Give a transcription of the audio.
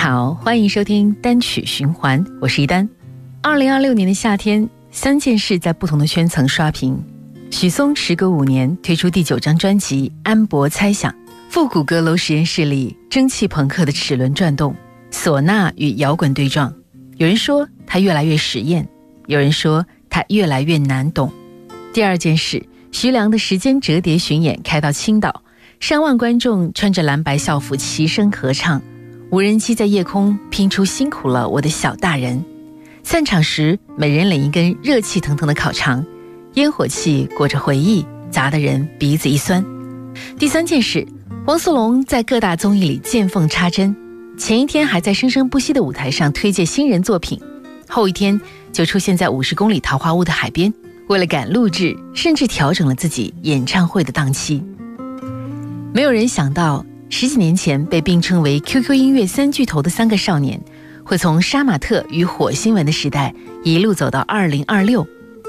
好，欢迎收听单曲循环，我是一丹。2026年的夏天，3件事在不同的圈层刷屏。许嵩时隔5年推出第9张专辑《安博猜想》，复古阁楼实验室里蒸汽朋克的齿轮转动，唢呐与摇滚对撞。有人说他越来越实验，有人说他越来越难懂。第2件事，徐良的时间折叠巡演开到青岛，上万观众穿着蓝白校服齐声合唱，无人机在夜空拼出辛苦了我的小大人。散场时每人领一根热气腾腾的烤肠，烟火气裹着回忆，砸得人鼻子一酸。第3件事，汪苏泷在各大综艺里见缝插针，前一天还在生生不息的舞台上推介新人作品，后一天就出现在50公里桃花坞的海边，为了赶录制甚至调整了自己演唱会的档期。没有人想到10几年前被并称为 QQ 音乐3巨头的3个少年，会从杀马特与火星文的时代一路走到2026，